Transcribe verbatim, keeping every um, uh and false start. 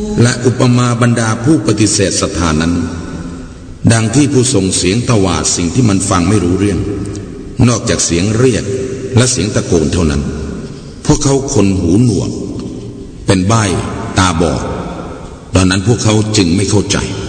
และอุปมาบรรดาผู้ปฏิเสธศรัทธานั้นดังที่ผู้ส่งเสียงตวาดสิ่งที่มันฟังไม่รู้เรื่องนอกจากเสียงเรียกและเสียงตะโกนเท่านั้นพวกเขาคนหูหนวกเป็นใบ้ตาบอดดังนั้นพวกเขาจึงไม่เข้าใจ